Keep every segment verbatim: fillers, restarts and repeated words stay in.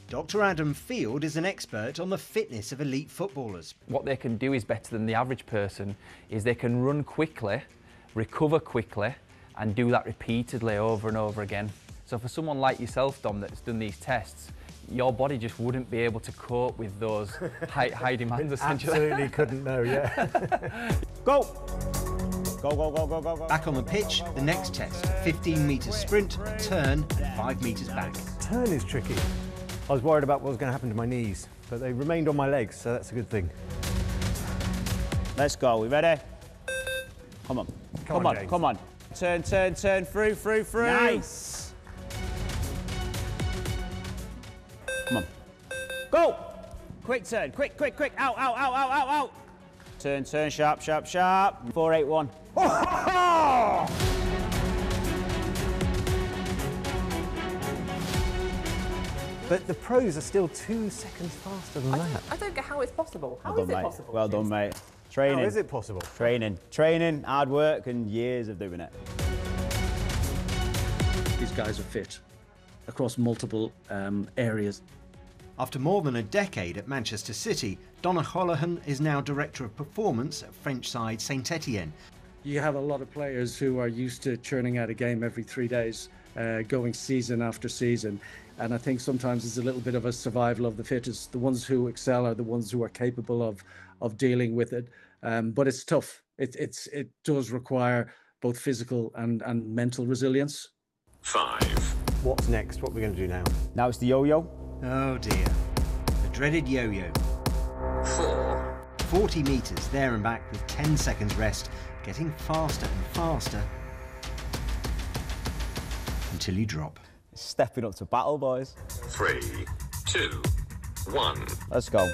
Doctor Adam Field is an expert on the fitness of elite footballers. What they can do is better than the average person, is they can run quickly, recover quickly, and do that repeatedly over and over again. So for someone like yourself, Dom, that's done these tests, your body just wouldn't be able to cope with those high, high demands, essentially. Absolutely couldn't know, yeah. Go! Go, go, go, go, go, go. Back on the pitch, the next test, fifteen metres sprint, turn, and five metres back. Turn is tricky. I was worried about what was going to happen to my knees, but they remained on my legs, so that's a good thing. Let's go, we ready? Come on, Come come on, on, James. come on. Turn, turn, turn, through, through, through. Nice. Come on. Go! Quick turn, quick, quick, quick. Out, out, out, out, out, out. Turn, turn, sharp, sharp, sharp. four eight one. Oh! But the pros are still two seconds faster than I that. don't, I don't get how it's possible. How Well is done, it mate. possible? Well done, mate. Training. How is it possible? Training. Training, hard work, and years of doing it. These guys are fit across multiple um, areas. After more than a decade at Manchester City, Donna Holohan is now Director of Performance at French side Saint Etienne. You have a lot of players who are used to churning out a game every three days, uh, going season after season. And I think sometimes it's a little bit of a survival of the fittest. The ones who excel are the ones who are capable of of dealing with it. Um, but it's tough. It, it's, it does require both physical and, and mental resilience. Five. What's next? What are we going to do now? Now it's the yo-yo. Oh dear. The dreaded yo-yo. Four. forty metres there and back with ten seconds rest, getting faster and faster until you drop. Stepping up to battle, boys. Three. Two. One. Let's go.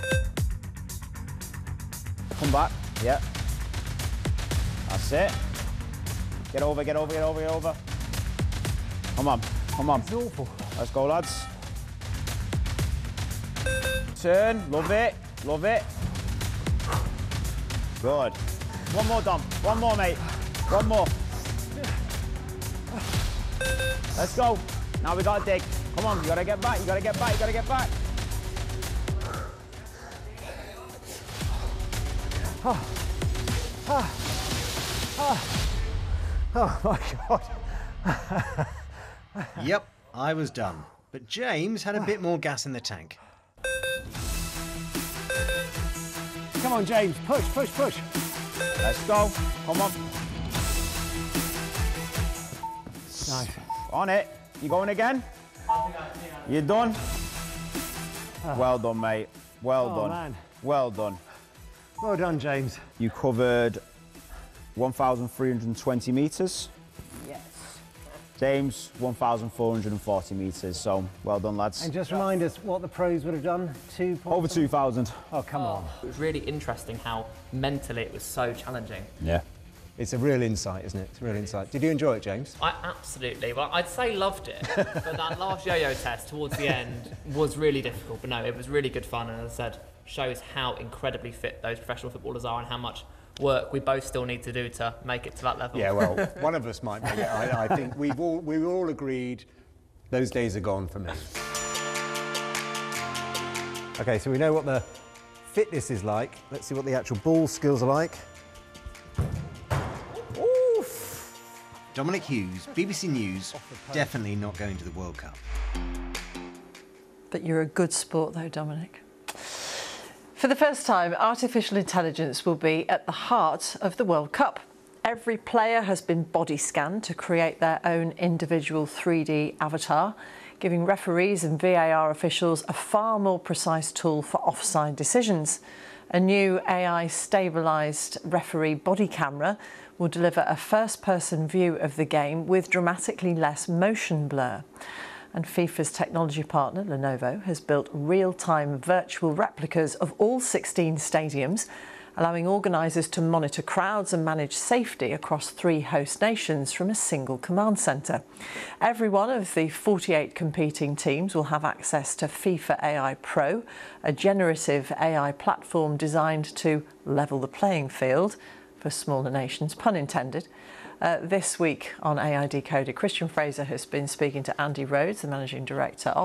Come back. Yeah. That's it. Get over, get over, get over, get over. Come on, come on. It's awful. Let's go, lads. Turn. Love it. Love it. Good. One more, Dom. One more, mate. One more. Let's go. Now we gotta dig. Come on, you gotta get back, you gotta get back, you gotta get back. Oh, ah, ah. Oh my God. Yep, I was done. But James had a bit more gas in the tank. Come on, James, push, push, push. Let's go. Come on. Nice. On it. You going again? You done? Well done, mate. Well Oh, done. man. Well done. Well done, James. You covered one thousand three hundred twenty metres. Yes. James, one thousand four hundred forty metres. So, well done, lads. And just remind us what the pros would have done. Two points. Over two thousand. Oh, come on. It was really interesting how mentally it was so challenging. Yeah. It's a real insight, isn't it? It's a real insight. Did you enjoy it, James? I absolutely, well, I'd say loved it, but that last yo-yo test towards the end was really difficult. But no, it was really good fun, and as I said, shows how incredibly fit those professional footballers are and how much work we both still need to do to make it to that level. Yeah, well, one of us might make it. I, I think we've all we've all agreed those days are gone for me. Okay, so we know what the fitness is like. Let's see what the actual ball skills are like. Oof. Dominic Hughes, B B C News, definitely not going to the World Cup. But you're a good sport though, Dominic. For the first time, artificial intelligence will be at the heart of the World Cup. Every player has been body scanned to create their own individual three D avatar, giving referees and V A R officials a far more precise tool for offside decisions. A new A I-stabilised referee body camera will deliver a first-person view of the game with dramatically less motion blur. And FIFA's technology partner, Lenovo, has built real-time virtual replicas of all sixteen stadiums, allowing organisers to monitor crowds and manage safety across three host nations from a single command centre. Every one of the forty-eight competing teams will have access to FIFA A I Pro, a generative A I platform designed to level the playing field for smaller nations, pun intended. Uh, this week on A I Decoded, Christian Fraser has been speaking to Andy Rhodes, the Managing Director of